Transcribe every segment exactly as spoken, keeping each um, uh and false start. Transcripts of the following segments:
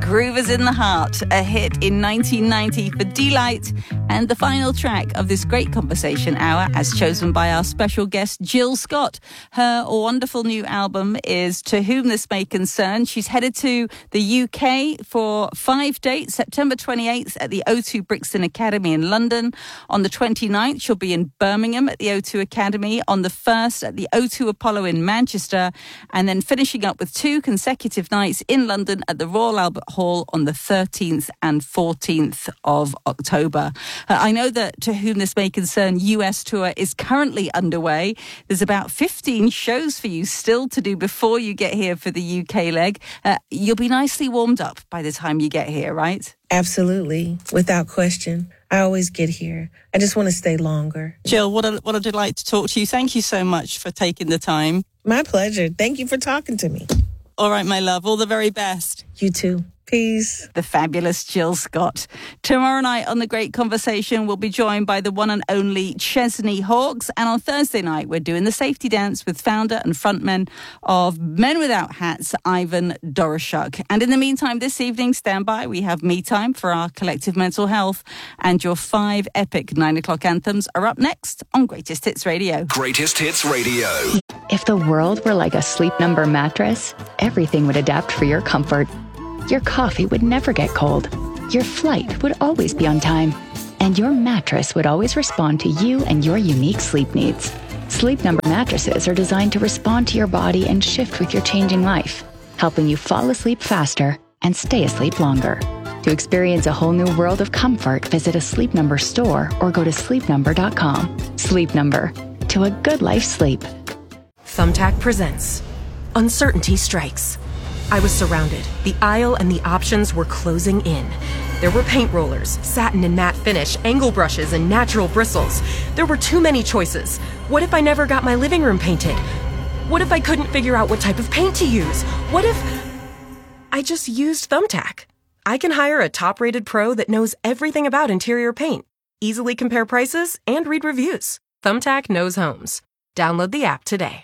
Groovers in the Heart, a hit in nineteen ninety for Delight, and the final track of this great conversation hour as chosen by our special guest Jill Scott. Her wonderful new album is To Whom This May Concern. She's headed to the U K for five dates, September twenty-eighth at the O two Brixton Academy in London. On the twenty-ninth, she'll be in Birmingham at the O two Academy. On the first at the O two Apollo in Manchester, and then finishing up with two consecutive nights in London at the Royal Albert Hall on the thirteenth and fourteenth of October. Uh, I know that To Whom This May Concern U S tour is currently underway. There's about fifteen shows for you still to do before you get here for the U K leg. Uh, you'll be nicely warmed up by the time you get here, right? Absolutely, without question. I always get here. I just want to stay longer. Jill, what a, what a delight to talk to you. Thank you so much for taking the time. My pleasure. Thank you for talking to me. All right, my love. All the very best. You too. Peace. The fabulous Jill Scott. Tomorrow night on The Great Conversation, we'll be joined by the one and only Chesney Hawkes. And on Thursday night, we're doing the safety dance with founder and frontman of Men Without Hats, Ivan Doroshuk. And in the meantime, this evening, stand by. We have Me Time for our collective mental health. And your five epic nine o'clock anthems are up next on Greatest Hits Radio. Greatest Hits Radio. If the world were like a Sleep Number mattress, everything would adapt for your comfort. Your coffee would never get cold. Your flight would always be on time. And your mattress would always respond to you and your unique sleep needs. Sleep Number mattresses are designed to respond to your body and shift with your changing life, helping you fall asleep faster and stay asleep longer. To experience a whole new world of comfort, visit a Sleep Number store or go to sleep number dot com. Sleep Number. To a good life sleep. Thumbtack presents Uncertainty Strikes. I was surrounded. The aisle and the options were closing in. There were paint rollers, satin and matte finish, angle brushes, and natural bristles. There were too many choices. What if I never got my living room painted? What if I couldn't figure out what type of paint to use? What if I just used Thumbtack? I can hire a top-rated pro that knows everything about interior paint, easily compare prices, and read reviews. Thumbtack knows homes. Download the app today.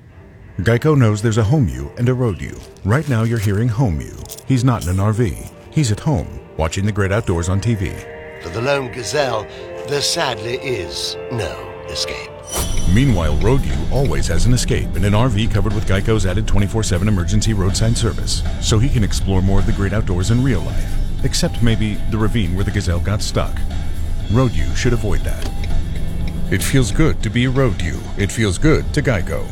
Geico knows there's a home you and a road you. Right now you're hearing home you. He's not in an R V. He's at home, watching the great outdoors on T V. For the lone gazelle, there sadly is no escape. Meanwhile, road you always has an escape in an R V covered with Geico's added twenty-four seven emergency roadside service, so he can explore more of the great outdoors in real life, except maybe the ravine where the gazelle got stuck. Road you should avoid that. It feels good to be a road you. It feels good to Geico.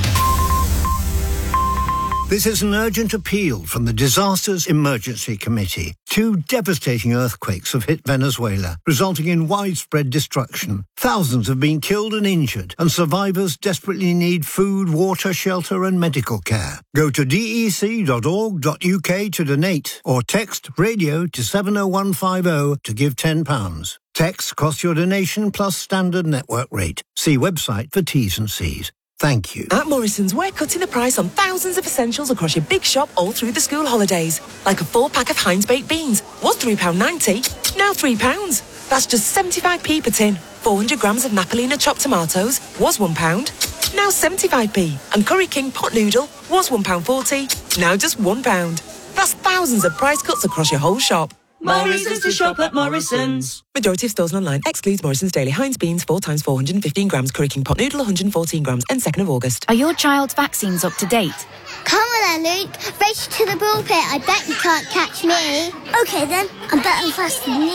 This is an urgent appeal from the Disasters Emergency Committee. Two devastating earthquakes have hit Venezuela, resulting in widespread destruction. Thousands have been killed and injured, and survivors desperately need food, water, shelter, and medical care. Go to d e c dot org dot u k to donate, or text radio to seven oh one five oh to give ten pounds. Text costs your donation plus standard network rate. See website for T's and C's. Thank you. At Morrison's, we're cutting the price on thousands of essentials across your big shop all through the school holidays. Like a four-pack of Heinz baked beans. Was three pounds ninety, now three pounds. That's just seventy-five p per tin. four hundred grams of Napolina chopped tomatoes. Was one pound, now seventy-five p. And Curry King pot noodle. Was one pound forty, now just one pound. That's thousands of price cuts across your whole shop. Morrison's to shop at Morrison's. Majority of stores and online. Excludes Morrison's Daily Heinz beans, four times four hundred fifteen grams. Curry King pot noodle, one hundred fourteen grams. And second of August. Are your child's vaccines up to date? Come on then, Luke. Race to the pulpit. I bet you can't catch me. Okay then. I'm better and faster than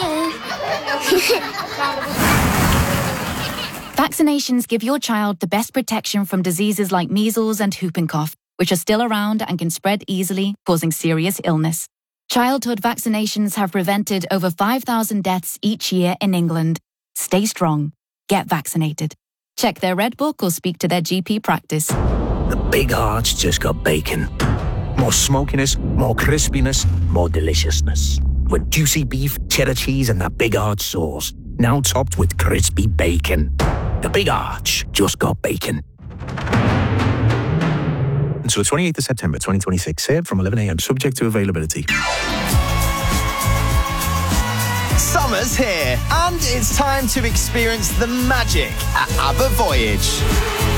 you. Vaccinations give your child the best protection from diseases like measles and whooping cough, which are still around and can spread easily, causing serious illness. Childhood vaccinations have prevented over five thousand deaths each year in England. Stay strong. Get vaccinated. Check their Red Book or speak to their G P practice. The Big Arch just got bacon. More smokiness, more crispiness, more deliciousness. With juicy beef, cheddar cheese and that Big Arch sauce. Now topped with crispy bacon. The Big Arch just got bacon. Until the twenty-eighth of September twenty twenty-six, served from eleven a m, subject to availability. Summer's here, and it's time to experience the magic at ABBA Voyage.